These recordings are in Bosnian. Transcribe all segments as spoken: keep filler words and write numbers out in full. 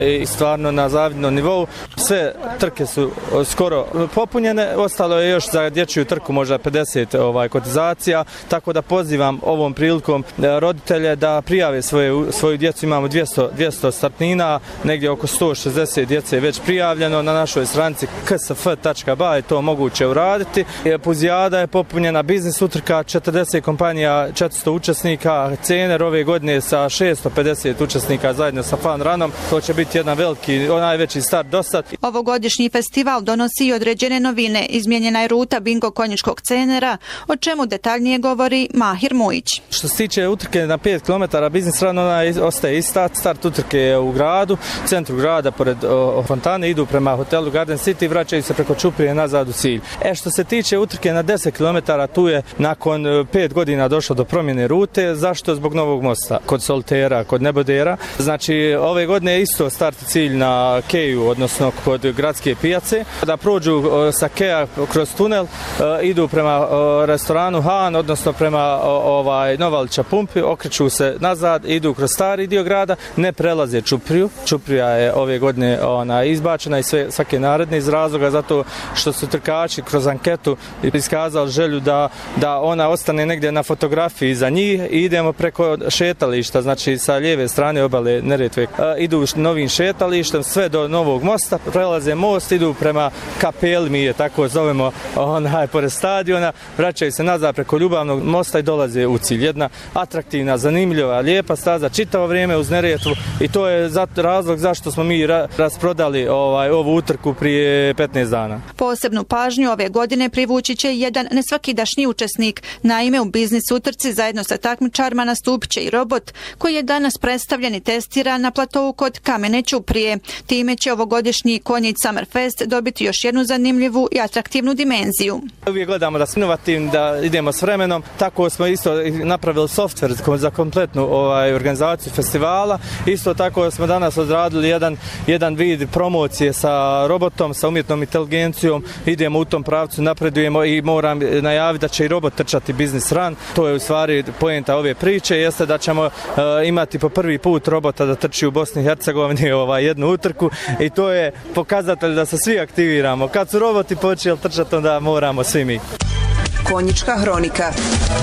i stvarno na zavidnom nivou. Sve trke su skoro popunjene, ostalo je još za dječju trku možda pedeset ovaj, kotizacija, tako da pozivam ovom prilikom roditelje da prijave svoje, svoju djecu. Imamo dvjesto, dvjesto startnina, negdje oko sto šezdeset djece je već prijavljeno na našoj stranici k s f tačka b a je to moguće uraditi. Puzijada je popunjena, biznis utrka, četrdeset kompanija, četiristo učesnika, cener ove godine sa šesto pedeset učesnika zajedno sa Fun Runom. To će biti jedan veliki, najveći start do sad. Ovogodišnji festival donosi i određene novine. Izmijenjena je ruta bingo konjičkog cenera, o čemu detaljnije govori Mahir Mujić. Što se tiče utrke na pet kilometara biznis run, ona ostaje ista. Start utrke je u gradu, u centru grada, pored o, fontane, idu prema hotelu Garden City i vraćaju se preko Čuprije nazad u cilj. E što se tiče utrke na deset kilometara, tu je nakon pet godina došlo do promjene rute. Zašto? Zbog novog mosta kod Soltera, kod Nebodera. Znači, ove godine je isto start cilj na Keju, odnosno kod gradske pijace. Da prođu sa Keja kroz tunel, idu prema restoranu Han, odnosno prema ovaj Novalića pumpi, okreću se nazad, idu kroz stari dio grada, ne prelaze Čupriju. Čuprija je ove godine ona izbačena i sve svake naredne iz razloga zato što su trkači kroz anketu iskazali želju da da ona ostane negdje na fotografiji za njih i idemo preko šetališta, znači sa lijeve strane obale Neretve. Idu novim šetalištem sve do novog mosta, prelaze most, idu prema kapeli, mi je tako zovemo, onaj pored stadiona, vraćaju se nazad preko Ljubavnog mosta i dolaze u cilj. Jedna atraktivna, zanimljiva, lijepa staza čitavo vrijeme uz Neretvu i to je zato razlog zašto smo mi ra- rasprodali ovaj ovu utrku prije petnaest dana. Posebnu pažnju ove godine privući će jedan nesvakidašnji učesnik. Naime, u biznis utrci zajedno sa takmičarima nastupit će i robot koji je danas predstavljen i testiran na platovu kod Kamene Ćuprije. Time će ovogodišnji Konjic Summer Fest dobiti još jednu zanimljivu i atraktivnu dimenziju. Uvijek gledamo da smo inovativni, da idemo s vremenom. Tako smo isto napravili softver za kompletnu ovaj, organizaciju festivala. Isto tako smo danas odradili jedan, jedan vid promocije sa robotom, sa umjetnom inteligencijom. Idemo u tom pravcu, napredujemo i moram najaviti da će i robot trčati Business Run. To je u stvari poenta ove priče, jeste da ćemo uh, imati po prvi put robota da trči u Bosni i Hercegovini ovaj, jednu utrku i to je pokazatelj da se svi aktiviramo. Kad su roboti počeli trčati, onda moramo svi mi. Konjička hronika.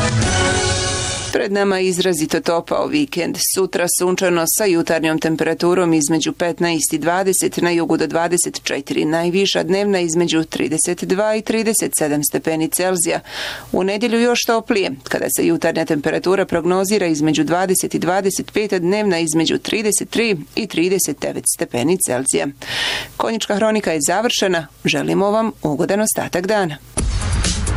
Pred nama je izrazito topao vikend. Sutra sunčano sa jutarnjom temperaturom između petnaest i dvadeset, na jugu do dvadeset četiri, najviša dnevna između trideset dva i trideset sedam stepeni Celzija. U nedjelju još toplije, kada se jutarnja temperatura prognozira između dvadeset i dvadeset pet, dnevna između trideset tri i trideset devet stepeni Celzija. Konjička hronika je završena. Želimo vam ugodan ostatak dana.